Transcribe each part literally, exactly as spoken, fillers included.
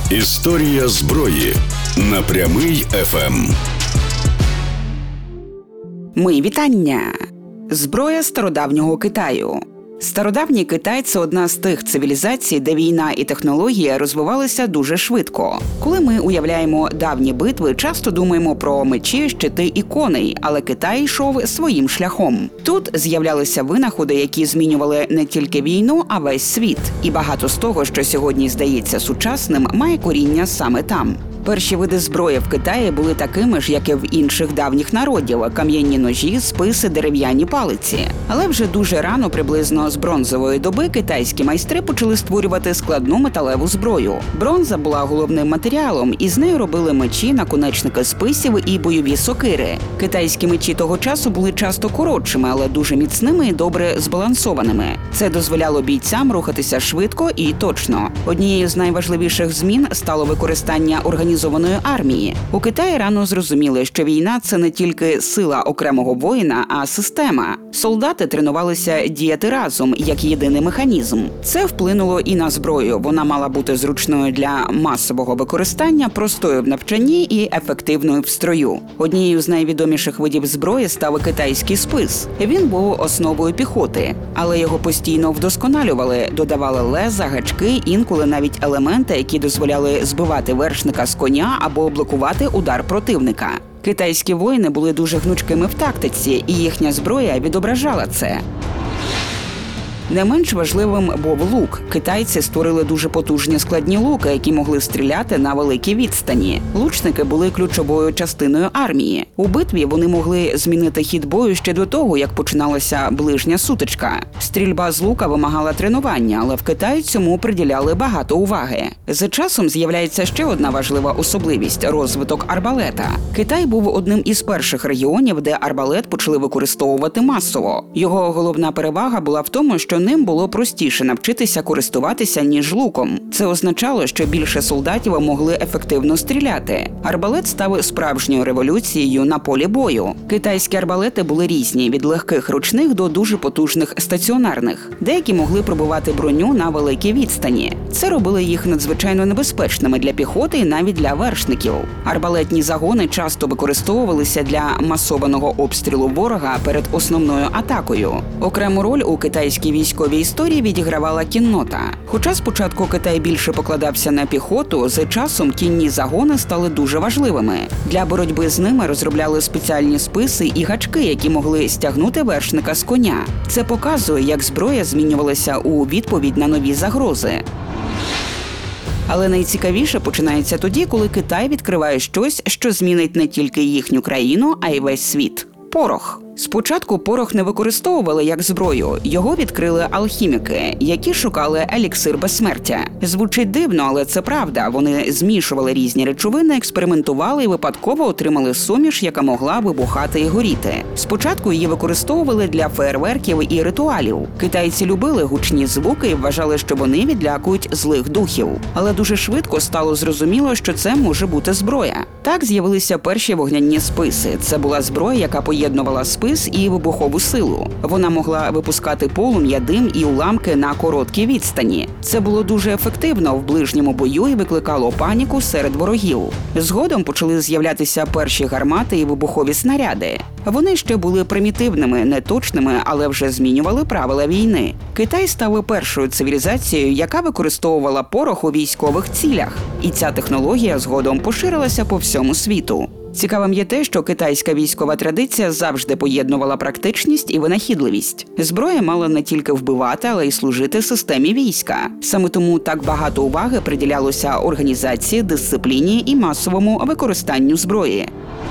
Історія зброї на Прямий еф ем. Мої вітання! Зброя стародавнього Китаю. Стародавній Китай – це одна з тих цивілізацій, де війна і технологія розвивалися дуже швидко. Коли ми уявляємо давні битви, часто думаємо про мечі, щити і коней, але Китай йшов своїм шляхом. Тут з'являлися винаходи, які змінювали не тільки війну, а весь світ. І багато з того, що сьогодні здається сучасним, має коріння саме там. Перші види зброї в Китаї були такими ж, як і в інших давніх народів – кам'яні ножі, списи, дерев'яні палиці. Але вже дуже рано, приблизно з бронзової доби, китайські майстри почали створювати складну металеву зброю. Бронза була головним матеріалом, і з нею робили мечі, наконечники списів і бойові сокири. Китайські мечі того часу були часто коротшими, але дуже міцними і добре збалансованими. Це дозволяло бійцям рухатися швидко і точно. Однією з найважливіших змін стало використання організації організованої армії. У Китаї рано зрозуміли, що війна – це не тільки сила окремого воїна, а система. Солдати тренувалися діяти разом, як єдиний механізм. Це вплинуло і на зброю. Вона мала бути зручною для масового використання, простою в навчанні і ефективною в строю. Однією з найвідоміших видів зброї став китайський спис. Він був основою піхоти, але його постійно вдосконалювали, додавали леза, гачки, інколи навіть елементи, які дозволяли збивати вершника з коня або блокувати удар противника. Китайські воїни були дуже гнучкими в тактиці, і їхня зброя відображала це. Не менш важливим був лук. Китайці створили дуже потужні складні луки, які могли стріляти на великій відстані. Лучники були ключовою частиною армії. У битві вони могли змінити хід бою ще до того, як починалася ближня сутичка. Стрільба з лука вимагала тренування, але в Китаї цьому приділяли багато уваги. З часом з'являється ще одна важлива особливість – розвиток арбалета. Китай був одним із перших регіонів, де арбалет почали використовувати масово. Його головна перевага була в тому, що ним було простіше навчитися користуватися, ніж луком. Це означало, що більше солдатів могли ефективно стріляти. Арбалет став справжньою революцією на полі бою. Китайські арбалети були різні – від легких ручних до дуже потужних стаціонарних. Деякі могли пробивати броню на великій відстані. Це робило їх надзвичайно небезпечними для піхоти і навіть для вершників. Арбалетні загони часто використовувалися для масованого обстрілу ворога перед основною атакою. Окрему роль у китайській військовій історії відігравала кіннота. Хоча спочатку Китай більше покладався на піхоту, з часом кінні загони стали дуже важливими. Для боротьби з ними розробляли спеціальні списи і гачки, які могли стягнути вершника з коня. Це показує, як зброя змінювалася у відповідь на нові загрози. Але найцікавіше починається тоді, коли Китай відкриває щось, що змінить не тільки їхню країну, а й весь світ – порох. Спочатку порох не використовували як зброю, його відкрили алхіміки, які шукали еліксир безсмертя. Звучить дивно, але це правда. Вони змішували різні речовини, експериментували і випадково отримали суміш, яка могла вибухати і горіти. Спочатку її використовували для феєрверків і ритуалів. Китайці любили гучні звуки і вважали, що вони відлякують злих духів. Але дуже швидко стало зрозуміло, що це може бути зброя. Так з'явилися перші вогняні списи. Це була зброя, яка поєднувала спис і вибухову силу. Вона могла випускати полум'я, дим і уламки на короткій відстані. Це було дуже ефективно в ближньому бою і викликало паніку серед ворогів. Згодом почали з'являтися перші гармати і вибухові снаряди. Вони ще були примітивними, неточними, але вже змінювали правила війни. Китай став першою цивілізацією, яка використовувала порох у військових цілях. І ця технологія згодом поширилася по всьому світу. Цікавим є те, що китайська військова традиція завжди поєднувала практичність і винахідливість. Зброя мала не тільки вбивати, але й служити системі війська. Саме тому так багато уваги приділялося організації, дисципліні і масовому використанню зброї.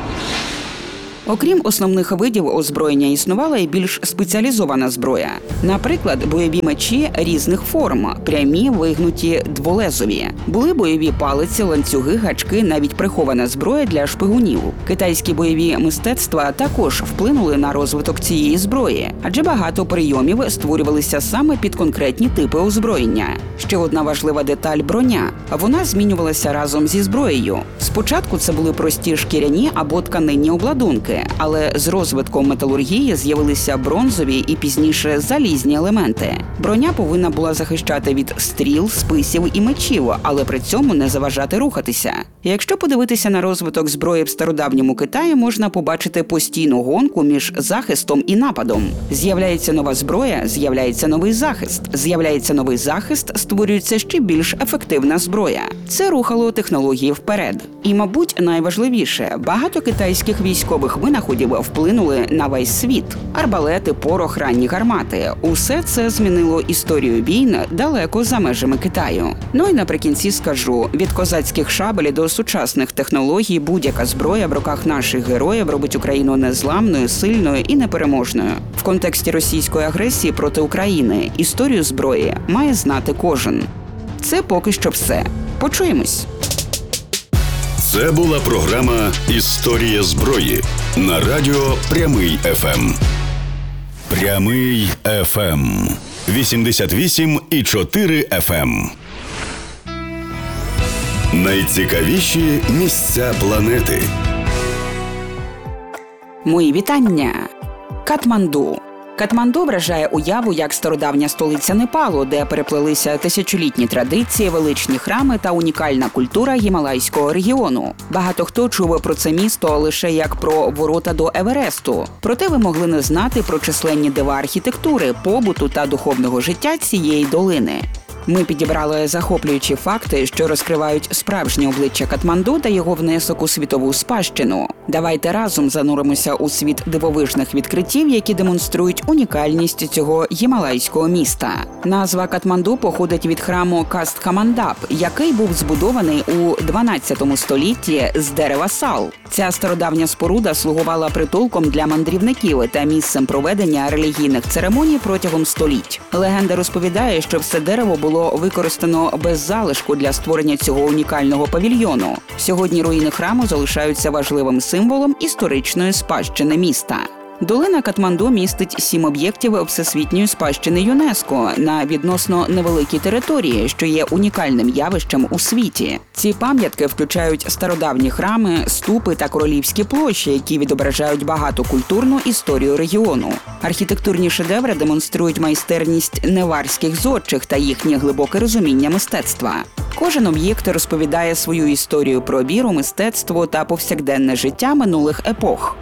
Окрім основних видів озброєння існувала і більш спеціалізована зброя. Наприклад, бойові мечі різних форм – прямі, вигнуті, дволезові. Були бойові палиці, ланцюги, гачки, навіть прихована зброя для шпигунів. Китайські бойові мистецтва також вплинули на розвиток цієї зброї, адже багато прийомів створювалися саме під конкретні типи озброєння. Ще одна важлива деталь – броня. Вона змінювалася разом зі зброєю. Спочатку це були прості шкіряні або тканинні обладунки. кераміки, але з розвитком металургії з'явилися бронзові і пізніше залізні елементи. Броня повинна була захищати від стріл, списів і мечів, але при цьому не заважати рухатися. Якщо подивитися на розвиток зброї в стародавньому Китаї, можна побачити постійну гонку між захистом і нападом. З'являється нова зброя, з'являється новий захист. З'являється новий захист, створюється ще більш ефективна зброя. Це рухало технології вперед. І, мабуть, найважливіше, багато китайських військових винаходів вплинули на весь світ. Арбалети, порох, ранні гармати – усе це змінило історію війн далеко за межами Китаю. Ну і наприкінці скажу, від козацьких шабель до сучасних технологій будь-яка зброя в руках наших героїв робить Україну незламною, сильною і непереможною. В контексті російської агресії проти України історію зброї має знати кожен. Це поки що все. Почуємось! Це була програма «Історія зброї» на радіо «Прямий еф ем». «Прямий еф ем» вісімдесят вісім і чотири еф ем. Найцікавіші місця планети. Мої вітання! Катманду. Катманду вражає уяву як стародавня столиця Непалу, де переплелися тисячолітні традиції, величні храми та унікальна культура гімалайського регіону. Багато хто чув про це місто лише як про ворота до Евересту. Проте ви могли не знати про численні дива архітектури, побуту та духовного життя цієї долини. Ми підібрали захоплюючі факти, що розкривають справжнє обличчя Катманду та його внесок у світову спадщину. Давайте разом зануримося у світ дивовижних відкриттів, які демонструють унікальність цього гімалайського міста. Назва Катманду походить від храму Кастхамандап, який був збудований у дванадцятому столітті з дерева сал. Ця стародавня споруда слугувала притулком для мандрівників та місцем проведення релігійних церемоній протягом століть. Легенда розповідає, що все дерево було використано без залишку для створення цього унікального павільйону. Сьогодні руїни храму залишаються важливим символом історичної спадщини міста. Долина Катманду містить сім об'єктів всесвітньої спадщини ЮНЕСКО на відносно невеликій території, що є унікальним явищем у світі. Ці пам'ятки включають стародавні храми, ступи та королівські площі, які відображають багатокультурну історію регіону. Архітектурні шедеври демонструють майстерність неварських зодчих та їхнє глибоке розуміння мистецтва. Кожен об'єкт розповідає свою історію про віру, мистецтво та повсякденне життя минулих епох.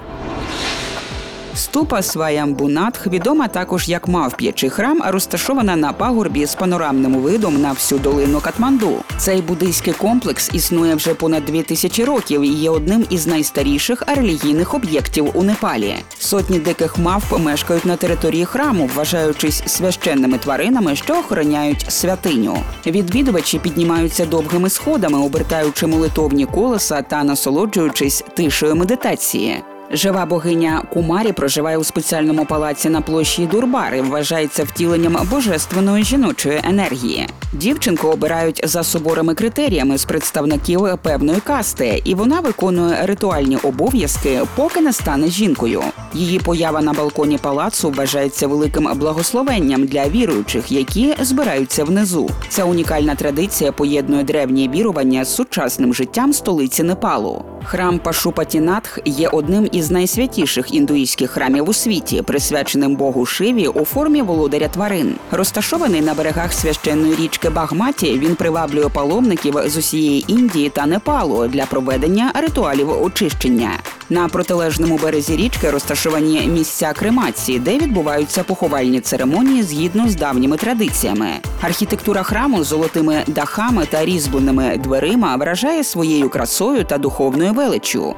Ступа Сваямбунатх відома також як мавп'ячий храм, розташована на пагорбі з панорамним видом на всю долину Катманду. Цей буддийський комплекс існує вже понад дві тисячі років і є одним із найстаріших релігійних об'єктів у Непалі. Сотні диких мавп мешкають на території храму, вважаючись священними тваринами, що охороняють святиню. Відвідувачі піднімаються довгими сходами, обертаючи молитовні колеса та насолоджуючись тишею медитації. Жива богиня Кумарі проживає у спеціальному палаці на площі Дурбар і вважається втіленням божественної жіночої енергії. Дівчинку обирають за суворими критеріями з представників певної касти, і вона виконує ритуальні обов'язки, поки не стане жінкою. Її поява на балконі палацу вважається великим благословенням для віруючих, які збираються внизу. Ця унікальна традиція поєднує древні вірування з сучасним життям столиці Непалу. Храм Пашупатінатх є одним із найсвятіших індуїзьких храмів у світі, присвяченим богу Шиві у формі володаря тварин. Розташований на берегах священної річки Багматі, він приваблює паломників з усієї Індії та Непалу для проведення ритуалів очищення. На протилежному березі річки розташовані місця кремації, де відбуваються поховальні церемонії згідно з давніми традиціями. Архітектура храму з золотими дахами та різьбленими дверима вражає своєю красою та духовною величчю.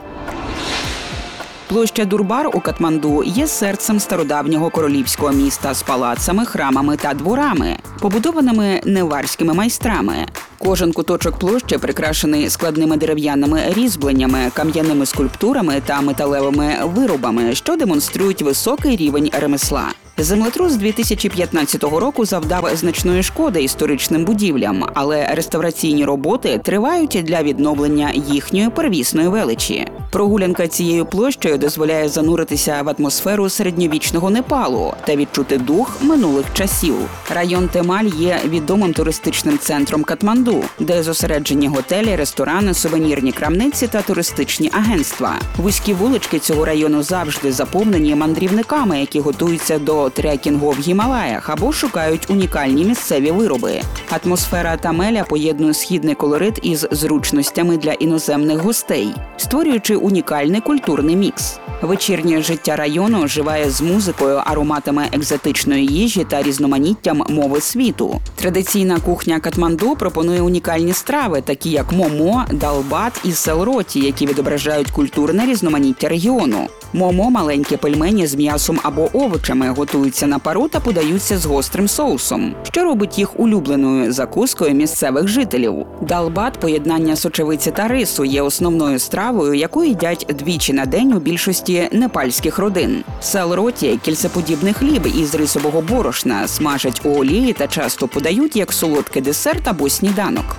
Площа Дурбар у Катманду є серцем стародавнього королівського міста з палацами, храмами та дворами, побудованими неварськими майстрами. Кожен куточок площі прикрашений складними дерев'яними різьбленнями, кам'яними скульптурами та металевими виробами, що демонструють високий рівень ремесла. Землетрус дві тисячі п'ятнадцятого року завдав значної шкоди історичним будівлям, але реставраційні роботи тривають для відновлення їхньої первісної величі. Прогулянка цією площею дозволяє зануритися в атмосферу середньовічного Непалу та відчути дух минулих часів. Район Темаль є відомим туристичним центром Катманду, де зосереджені готелі, ресторани, сувенірні крамниці та туристичні агентства. Вузькі вулички цього району завжди заповнені мандрівниками, які готуються до трекінгу в Гімалаях або шукають унікальні місцеві вироби. Атмосфера Тамеля поєднує східний колорит із зручностями для іноземних гостей, створюючи унікальний культурний мікс. Вечірнє життя району оживає з музикою, ароматами екзотичної їжі та різноманіттям мови світу. Традиційна кухня Катманду пропонує унікальні страви, такі як момо, далбат і селроті, які відображають культурне різноманіття регіону. Момо – маленькі пельмені з м'ясом або овочами, готуються на пару та подаються з гострим соусом, що робить їх улюбленою закускою місцевих жителів. Далбат – поєднання сочевиці та рису, є основною стравою, яку їдять двічі на день у більшості непальських родин. Селроті – кільцеподібний хліб із рисового борошна, смажать у олії та часто подають як солодкий десерт або сніданок.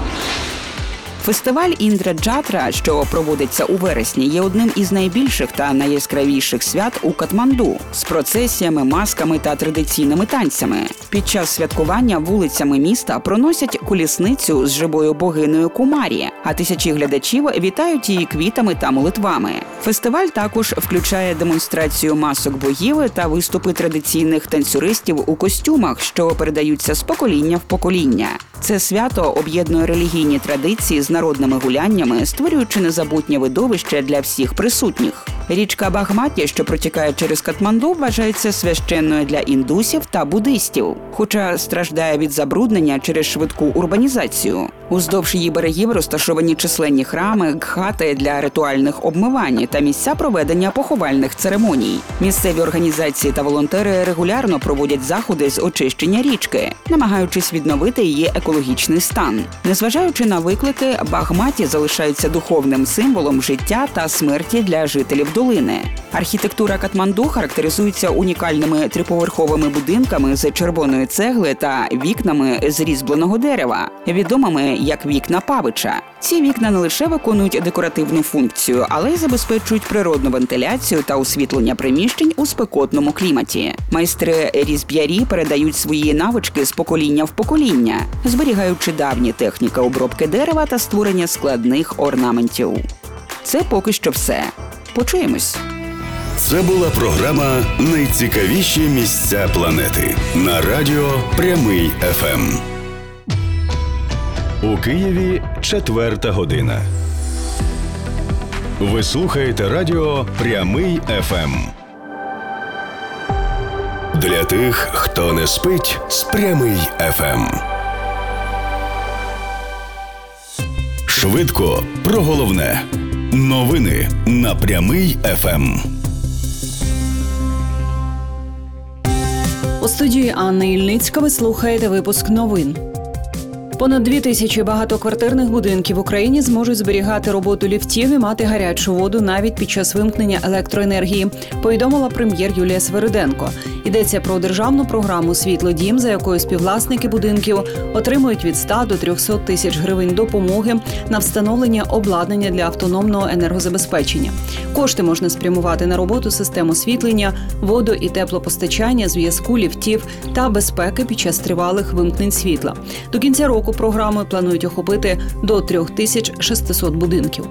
Фестиваль Індра-Джатра, що проводиться у вересні, є одним із найбільших та найяскравіших свят у Катманду з процесіями, масками та традиційними танцями. Під час святкування вулицями міста проносять колісницю з живою богинею Кумарі, а тисячі глядачів вітають її квітами та молитвами. Фестиваль також включає демонстрацію масок богів та виступи традиційних танцюристів у костюмах, що передаються з покоління в покоління. Це свято об'єднує релігійні традиції з народними гуляннями, створюючи незабутнє видовище для всіх присутніх. Річка Багматі, що протікає через Катманду, вважається священною для індусів та буддистів, хоча страждає від забруднення через швидку урбанізацію. Уздовж її берегів розташовані численні храми, гхати для ритуальних обмивань та місця проведення поховальних церемоній. Місцеві організації та волонтери регулярно проводять заходи з очищення річки, намагаючись відновити її екологічний стан. Незважаючи на виклики, Багматі залишається духовним символом життя та смерті для жителів долини. Архітектура Катманду характеризується унікальними триповерховими будинками з червоної цегли та вікнами з різьбленого дерева, відомими як вікна Павича. Ці вікна не лише виконують декоративну функцію, але й забезпечують природну вентиляцію та освітлення приміщень у спекотному кліматі. Майстри-різьб'ярі передають свої навички з покоління в покоління, зберігаючи давні техніки обробки дерева та створення складних орнаментів. Це поки що все. Почуємось. Це була програма «Найцікавіші місця планети» на радіо «Прямий еф ем». У Києві четверта година. Ви слухаєте радіо «Прямий еф ем». Для тих, хто не спить з «Прямий еф ем». Швидко про головне. Новини на «Прямий еф ем». У студії Анна Ільницька ви слухаєте випуск новин. Понад дві тисячі багатоквартирних будинків в Україні зможуть зберігати роботу ліфтів і мати гарячу воду навіть під час вимкнення електроенергії, повідомила прем'єр Юлія Свериденко. Йдеться про державну програму «Світлодім», за якою співвласники будинків отримують від ста до трьохсот тисяч гривень допомоги на встановлення обладнання для автономного енергозабезпечення. Кошти можна спрямувати на роботу систем освітлення, воду- і теплопостачання, зв'язку, ліфтів та безпеки під час тривалих вимкнень світла. До кінця року програми планують охопити до трьох тисяч шестисот будинків.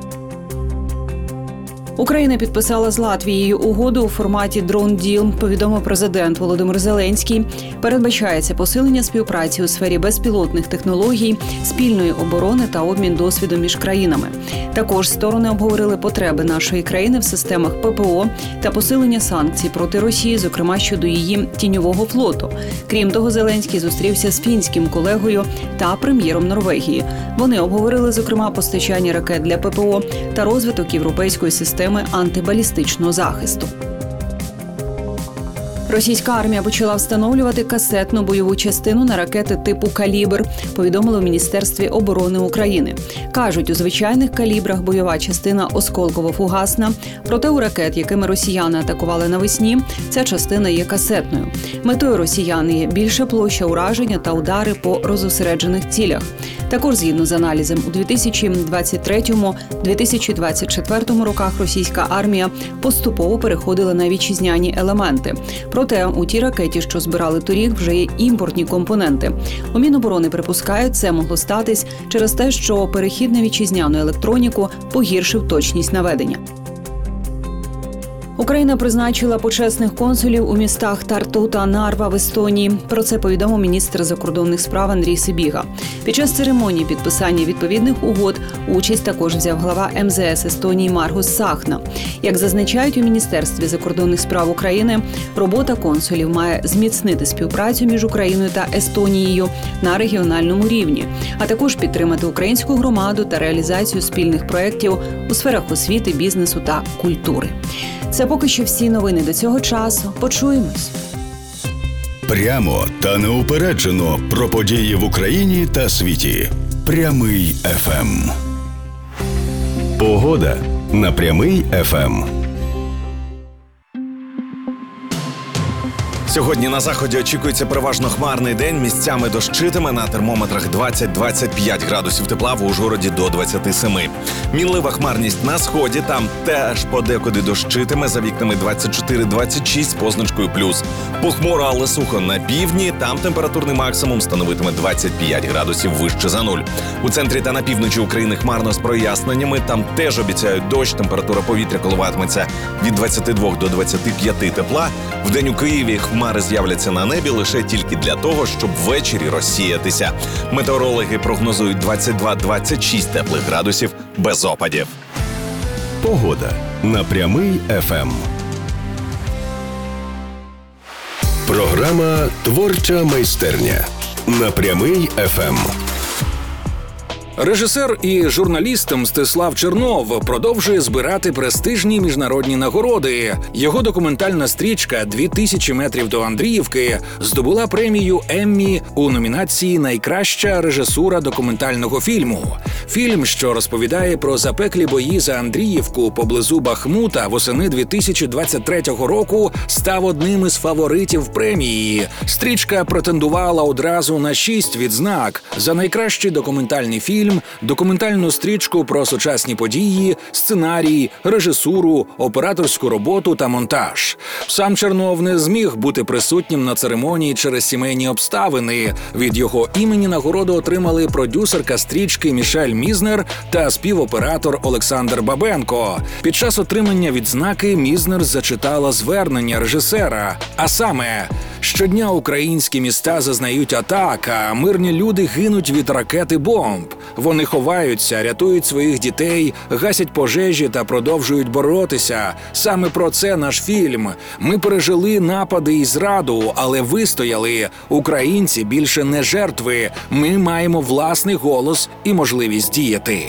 Україна підписала з Латвією угоду у форматі «Дрон Діл», повідомив президент Володимир Зеленський. Передбачається посилення співпраці у сфері безпілотних технологій, спільної оборони та обмін досвідом між країнами. Також сторони обговорили потреби нашої країни в системах пе пе о та посилення санкцій проти Росії, зокрема щодо її тіньового флоту. Крім того, Зеленський зустрівся з фінським колегою та прем'єром Норвегії. Вони обговорили, зокрема, постачання ракет для пе пе о та розвиток європейської системи антибалістичного захисту. Російська армія почала встановлювати касетну бойову частину на ракети типу «Калібр», повідомили в Міністерстві оборони України. Кажуть, у звичайних калібрах бойова частина осколково-фугасна, проте у ракет, якими росіяни атакували навесні, ця частина є касетною. Метою росіян є більша площа ураження та удари по розосереджених цілях. Також, згідно з аналізом, у дві тисячі двадцять третьому - дві тисячі двадцять четвертому роках російська армія поступово переходила на вітчизняні елементи. Проте у тій ракеті, що збирали торік, вже є імпортні компоненти. У Міноборони припускають, це могло статись через те, що перехід на вітчизняну електроніку погіршив точність наведення. Україна призначила почесних консулів у містах Тарту та Нарва в Естонії. Про це повідомив міністр закордонних справ Андрій Сибіга. Під час церемонії підписання відповідних угод участь також взяв глава ем зе ес Естонії Маргус Сахна. Як зазначають у Міністерстві закордонних справ України, робота консулів має зміцнити співпрацю між Україною та Естонією на регіональному рівні, а також підтримати українську громаду та реалізацію спільних проєктів у сферах освіти, бізнесу та культури. Це поки що всі новини до цього часу. Почуємось. Прямо та неупереджено про події в Україні та світі. Прямий еф ем. Погода на Прямий еф ем. Сьогодні на заході очікується переважно хмарний день, місцями дощитиме, на термометрах двадцять - двадцять п'ять градусів тепла, в Ужгороді до двадцяти семи. Мінлива хмарність на сході, там теж подекуди дощитиме, за вікнами двадцять чотири - двадцять шість з позначкою плюс. Похмуро, але сухо на півдні, там температурний максимум становитиме двадцять п'ять градусів вище за нуль. У центрі та на півночі України хмарно з проясненнями, там теж обіцяють дощ, температура повітря коливатиметься від двадцяти двох до двадцяти п'яти тепла. Вдень у Києві хмари з'являться на небі лише тільки для того, щоб ввечері розсіятися. Метеорологи прогнозують двадцять два - двадцять шість теплих градусів без опадів. Погода на Прямий еф ем. Програма «Творча майстерня» на Прямий еф ем. Режисер і журналіст Мстислав Чернов продовжує збирати престижні міжнародні нагороди. Його документальна стрічка «Дві тисячі метрів до Андріївки» здобула премію Еммі у номінації «Найкраща режисура документального фільму». Фільм, що розповідає про запеклі бої за Андріївку поблизу Бахмута восени дві тисячі двадцять третього року, став одним із фаворитів премії. Стрічка претендувала одразу на шість відзнак за найкращий документальний фільм, документальну стрічку про сучасні події, сценарій, режисуру, операторську роботу та монтаж. Сам Чернов не зміг бути присутнім на церемонії через сімейні обставини. Від його імені нагороду отримали продюсерка стрічки Мішель Мізнер та співоператор Олександр Бабенко. Під час отримання відзнаки Мізнер зачитала звернення режисера, а саме: «Щодня українські міста зазнають атак, а мирні люди гинуть від ракет і бомб. Вони ховаються, рятують своїх дітей, гасять пожежі та продовжують боротися. Саме про це наш фільм. Ми пережили напади і зраду, але вистояли. Українці більше не жертви. Ми маємо власний голос і можливість діяти».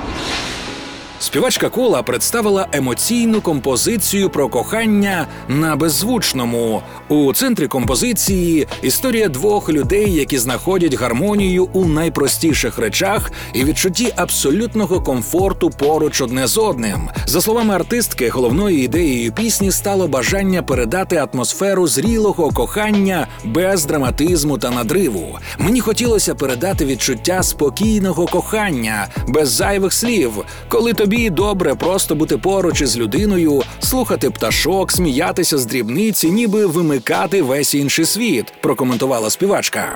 Співачка Кола представила емоційну композицію про кохання на беззвучному. У центрі композиції історія двох людей, які знаходять гармонію у найпростіших речах і відчутті абсолютного комфорту поруч одне з одним. За словами артистки, головною ідеєю пісні стало бажання передати атмосферу зрілого кохання без драматизму та надриву. Мені хотілося передати відчуття спокійного кохання, без зайвих слів, коли тобі добре просто бути поруч із людиною, слухати пташок, сміятися з дрібниці, ніби вимикати весь інший світ, прокоментувала співачка.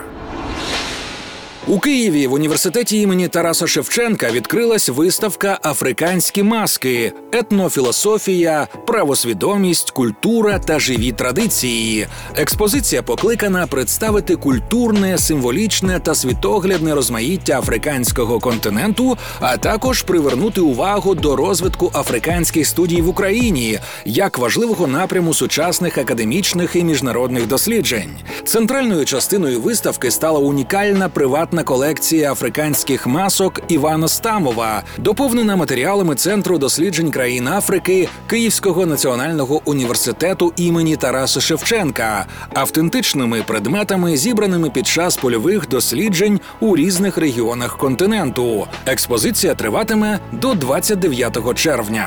У Києві в університеті імені Тараса Шевченка відкрилась виставка «Африканські маски. Етнофілософія, правосвідомість, культура та живі традиції». Експозиція покликана представити культурне, символічне та світоглядне розмаїття африканського континенту, а також привернути увагу до розвитку африканських студій в Україні як важливого напряму сучасних академічних і міжнародних досліджень. Центральною частиною виставки стала унікальна приватна секретна колекція африканських масок Івана Стамова, доповнена матеріалами Центру досліджень країн Африки Київського національного університету імені Тараса Шевченка, автентичними предметами, зібраними під час польових досліджень у різних регіонах континенту. Експозиція триватиме до двадцять дев'ятого червня.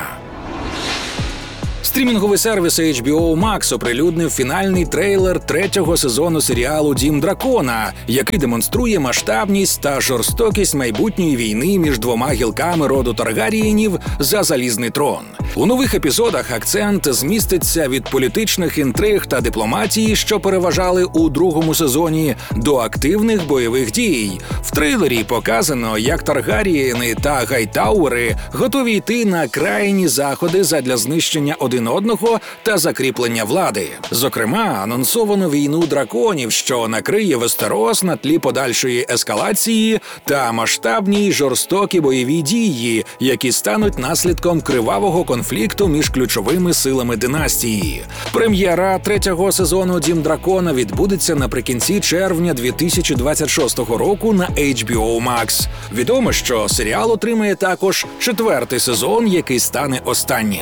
Стрімінговий сервіс ейч бі о Max оприлюднив фінальний трейлер третього сезону серіалу «Дім дракона», який демонструє масштабність та жорстокість майбутньої війни між двома гілками роду Таргарієнів за залізний трон. У нових епізодах акцент зміститься від політичних інтриг та дипломатії, що переважали у другому сезоні, до активних бойових дій. В трейлері показано, як Таргарієни та Гайтауери готові йти на крайні заходи задля знищення один одного та закріплення влади. Зокрема, анонсовано війну драконів, що накриє Вестерос на тлі подальшої ескалації та масштабні й жорстокі бойові дії, які стануть наслідком кривавого конфлікту між ключовими силами династії. Прем'єра третього сезону «Дім дракона» відбудеться наприкінці червня дві тисячі двадцять шостого року на ейч бі о Max. Відомо, що серіал отримає також четвертий сезон, який стане останнім.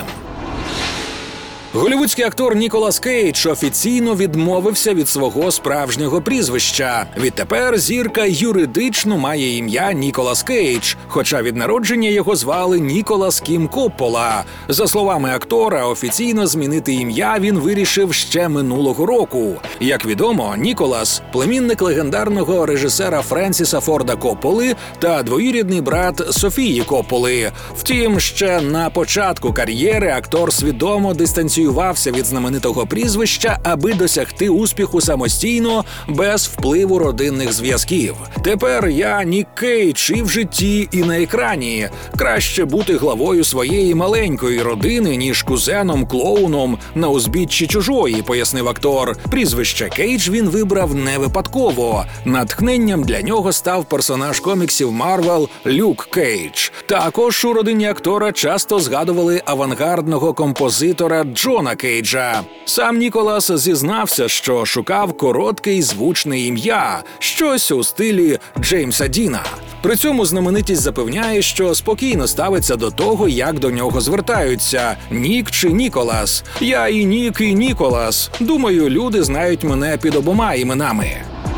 Голлівудський актор Ніколас Кейдж офіційно відмовився від свого справжнього прізвища. Відтепер зірка юридично має ім'я Ніколас Кейдж, хоча від народження його звали Ніколас Кім Коппола. За словами актора, офіційно змінити ім'я він вирішив ще минулого року. Як відомо, Ніколас – племінник легендарного режисера Френсіса Форда Копполи та двоюрідний брат Софії Копполи. Втім, ще на початку кар'єри актор свідомо дистанціювався від знаменитого прізвища, аби досягти успіху самостійно, без впливу родинних зв'язків. Тепер я Нік Кейдж і в житті, і на екрані. Краще бути главою своєї маленької родини, ніж кузеном-клоуном на узбіччі чужої, пояснив актор. Прізвище Кейдж він вибрав не випадково. Натхненням для нього став персонаж коміксів Марвел Люк Кейдж. Також у родині актора часто згадували авангардного композитора Джона Кейджа. Сам Ніколас зізнався, що шукав коротке і звучне ім'я, щось у стилі Джеймса Діна. При цьому знаменитість запевняє, що спокійно ставиться до того, як до нього звертаються – Нік чи Ніколас. Я і Нік, і Ніколас. Думаю, люди знають мене під обома іменами.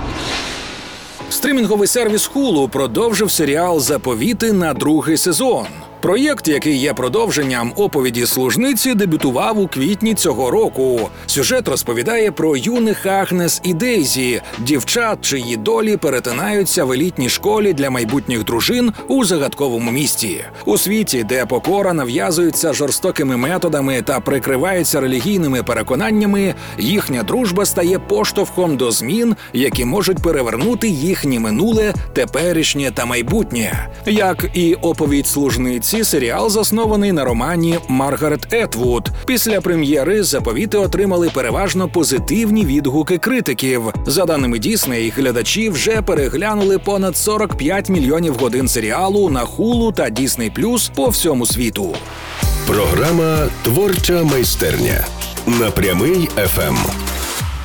Стрімінговий сервіс Hulu продовжив серіал «Заповіти» на другий сезон. Проєкт, який є продовженням оповіді служниці, дебютував у квітні цього року. Сюжет розповідає про юних Агнес і Дейзі, дівчат, чиї долі перетинаються в елітній школі для майбутніх дружин у загадковому місті. У світі, де покора нав'язується жорстокими методами та прикривається релігійними переконаннями, їхня дружба стає поштовхом до змін, які можуть перевернути їхнє минуле, теперішнє та майбутнє. Як і оповідь служниці, серіал заснований на романі Маргарет Етвуд. Після прем'єри «Заповіти» отримали переважно позитивні відгуки критиків. За даними Дісней, глядачі вже переглянули понад сорок п'ять мільйонів годин серіалу на Hulu та Disney плюс по всьому світу. Програма «Творча майстерня» на Прямий еф ем.